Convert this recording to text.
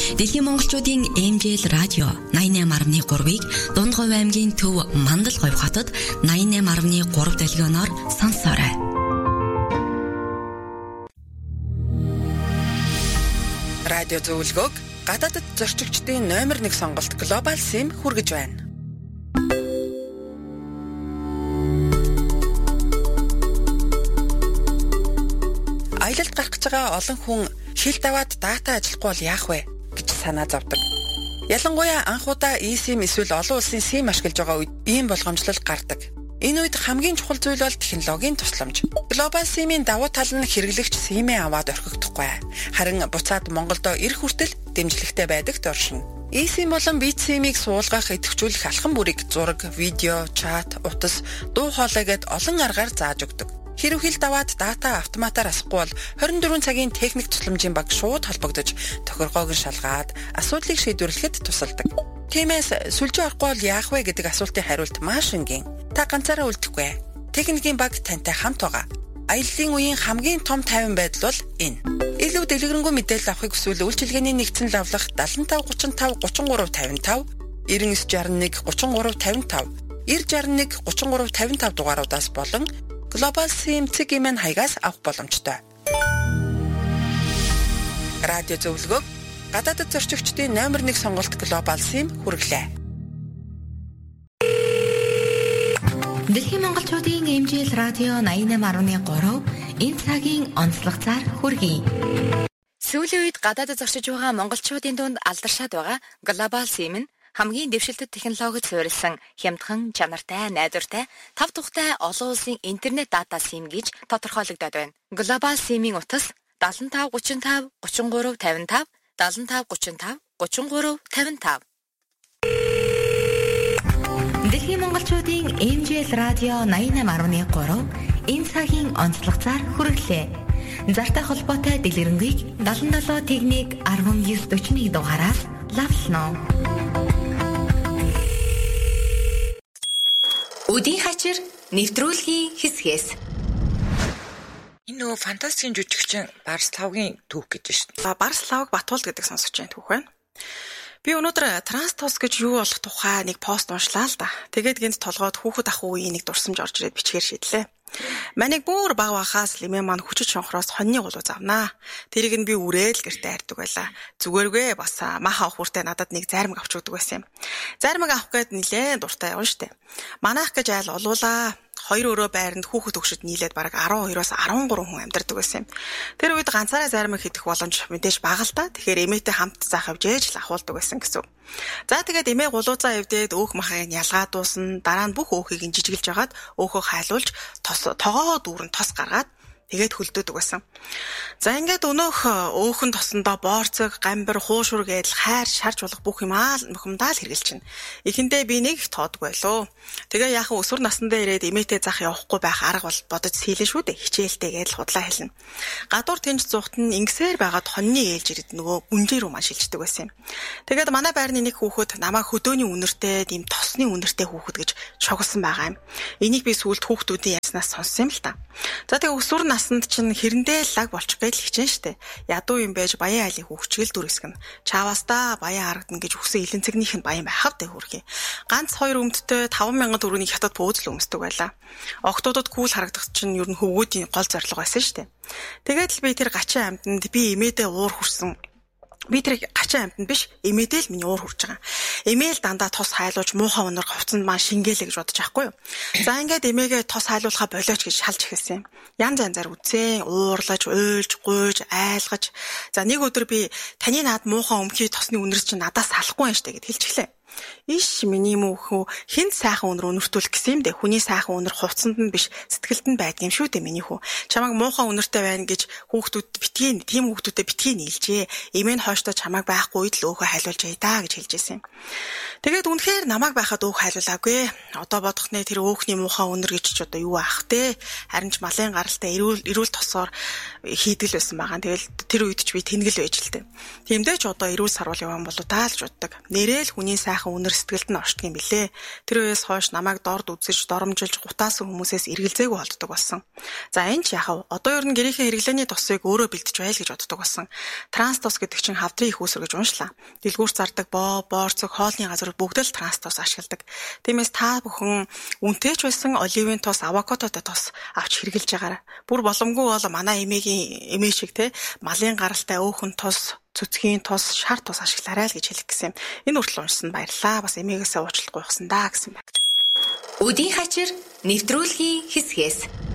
Дэлхийн монголчуудын МЖЛ радио 88.3-ыг Дундгов аймгийн төв Мандал говь хотод 88.3 долгионоор сонсоорой. Радио зөвлөгөөг гадаадд зорчигчдын номер 1 сонголт Global SIM хүргэж байна. Аялалд гарах гэж байгаа олон хүн хил даваад дата ажиллахгүй бол яах вэ гэж санаа зовдөг. Ялангуяа анхудаа eSIM эсвэл олон улсын SIM ашиглаж байгаа үед ийм болгоомжлол гардаг. Энэ үед хамгийн чухал зүйл бол технологийн тусламж. Global SIM-ийн давуу тал нь хэрэглэгч SIM-ээ аваад орхигдохгүй. Харин буцаад Монголдо ирэх хүртэл дэмжлэгтэй байдагт оршино. eSIM болон BitSIM-ыг суулгах, идэвхжүүлэх алхам бүрийг зураг, видео, чат, утас, дуу хоолой гэд олон аргаар зааж өгдөг. Хэрэв хил даваад дата автоматар асахгүй бол 24 цагийн техник тусламжийн баг шууд холбогдож тохиргоог нь шалгаад асуудлыг шийдвэрлэхэд тусалдаг. Тиймээс сүлжээ орохгүй бол яах вэ гэдэг асуултын хариулт маш энгийн. Та ганцаараа үлдэхгүй. Техникийн баг тантай хамт байгаа. Аяллаа үеийн хамгийн том тайван байдал бол энэ. Илүү дэлгэрэнгүй мэдээлэл авахыг хүсвэл үйлчилгээний нэгдсэн лавлах 75 35 33 55 9961 33 55 961 33 55 дугааруудаас болон Global SIM цэгийн хаягаас авах боломжтой. Радио зөвлөгөөг гадаадд зорчигчдын номер 1 сонголт Global SIM хүргэлээ. Дэлхийн монголчуудын МЖЛ радио 88.3 энэ цагийн онцлогцоор хүргэе. Сүүлийн үед гадаадд зорчиж байгаа монголчуудын дунд алдаршаад байгаа Global SIM нь хамгийн дэвшилтэт технологид суурилсан хямдхан, чанартай, найдвартай, тав тухтай олон улсын интернет дата SIM гэж тодорхойлогдоод байна. Global SIM-ийн утас 75 35 33 55 75 35 33 55. Дэлхийн монголчуудын МЖЛ радио 88.3 энэ цагийн онцлогцоор хүргэлээ. Зартай холбоотой дэлгэрэнгийг 77 техник 1941 дугаараас лавлнаа. Үдийн хачир нэвтрүүлгийн хэсгээс. Энэ нөгөө фантастикийн жүжигчин Барславгийн түүх гэж шүү дээ. Барславг Батуул гэдэг сонсогч байна түүх байна. Би өнөөдөр Транстос гэж юу болох тухай нэг пост уншлаа л да. Тэгээд гинт толгойд хүүхэд ах үеийн нэг дурсамж орж ирээд бичгээр шийдлээ. Манийг бүр баг бахаас лимээ маань хүчит шонхроос хоньны гулуу завнаа. Тэрийг нь би үрээд л гэртээ хайрдаг байлаа. Зүгээргүй бас мах авах хүртээ надад нэг зармаг авч өгдөг байсан юм. Зармаг авах гээд нилээн дуртай явна штэ. Манайх гэж айл олуулаа. Хоёр өрөө байранд хүүхэд өгшөд нийлээд бараг 12-оос 13 хүн амьдардаг байсан юм. Тэр үед ганцаараа зармаг хийх боломж мэдээж бага л та. Тэгэхээр эмээтэй хамт заах авж ээж л ахуулдаг байсан гэсэн. За тэгээд эмээ гулуузаа эвдээд өөх махыг ялгаа дуусна. Дараа нь бүх өөхийг нь жижиглж агаад өөхөө хайлуулж тогоо дүүрэн тос гаргаад тэгээд хөлдөөдөг байсан. За ингээд өнөөх өөхөн тосондоо боорцог, гамбар, хуушур гэдэл хайрч шарж болох бүх юмаа мөхөмдөө л хэрэгжилчихнэ. Эхэндээ би нэг их тоодгүй байлоо. Тэгээ яахан өсвөр насндаа ирээд эмээтэй зах явахгүй байх арга бол бодож сийлэн шүү дээ. Хичээлтэй гэдэл худлаа хэлнэ. Гадуур тэнж зуухт нь ингэсээр байгаад хоньны ээлж ирээд нөгөө гүнжээ рүү маань шилждэг байсан юм. Тэгээд манай байрны нэг хүүхэд намайг хөдөөний үнэртэй, тийм тосны үнэртэй хүүхэд гэж шогсон байгаа юм. Энийг би сүүлд хүүхдүүдийн яснаас сонссон юм л та. За тэгээ өсвөр наснд чинь хэрэндээ лаг болчих гээл хичээн штэ. Ядуу юм байж баян айлын хөвчгөл дүрсгэн. Чааваастаа баян харагдана гэж үсэн илэн цэгнийх нь баян байхав тэ хөрхий. Ганц 2 өмдтэй 5,000 төгрөгийн хятад бөөзл өмсдөг байлаа. Октоодод кул харагдах чинь ер нь хөвгүүдийн гол зорилго байсан штэ. Тэгээд л би тэр гачин амьтанд би эмээдээ уур хүрсэн. Би тэр гачин амьтанд биш эмээдээ л миний уур хүрч байгаа. Эмээл дандаа тос хайлууж муухай өнөр хувцанд маань шингээлээ гэж бодож байхгүй юу. За ингээд эмээгээ тос хайлуулахаа болооч гэж шалж ихсэн юм. Янз янзаар үзээ, уурлаж, уйлж, гуйж, айлгаж. За нэг өдөр би таны наад муухай өмхий тосны үнэрс чинь надаас салахгүй юм штэ гэд хэлчихлээ. Иш миний мөнхөө хинт сайхан өнөр өнөртүүлэх гэсэн юм дээ. Хүний сайхан өнөр хувцсанд нь биш сэтгэлд нь байдаг юм шүү дээ миний хүү. Чамайг муухай өнөртэй байна гэж хүүхдүүд битгий тийм хүүхдүүдэд битгий нийлжээ. Эмээ нь хойштоо чамайг байхгүй үед л өөхөө хайлуулж яа даа гэж хэлж байсан юм. Тэгээд үнэхээр намайг байхад өөх хайлуулаагүй. Одоо бодох нэ тэр өөхний муухай үнэр гэж ч одоо юу аах те. Харин ч малын гаралтай эрүүл тосоор хийдэг л байсан байгаа. Тэгэл тэр үед ч би тэнгэл байж л те. Тиймдээ ч одоо эрүүл сарвал явсан болоо таалж уддаг. Нэрэл хүний сайхан үнэр сэтгэлд нь оршдог юм билэ. Тэр үеэс хойш намайг дорд үзэж доромжилж гутаасан хүмүүсээс эргэлзээгүй болддог болсон. За энэ ч яхав. Одоо ер нь гэрийнхээ хэрэглээний тосыг өөрөө бэлдэж байл гэж боддог болсон. Транс тос гэдэг чинь хавдрын их үүсвэр гэж уншлаа. Дэлгүүрт зардаг боорцог хоолны газар бүгд л транс тос ашигладаг. Тиймээс та бүхэн үнэтэйч байсан оливын тос, авокадотой тос авч хэрэглэж байгаарай. Бүр боломгүй бол манай эмээ шиг те малын гаралтай өөхөн тос, цүцгийн тос, шар тос ашиглаарай л гэж хэлэх гэсэн юм. Энэ хүртэл уншсан баярлаа. Бас эмээгээсээ уучлалт гуйхсан даа гэсэн байна. Өдийн хачир нэвтрүүлгийн хэсгээс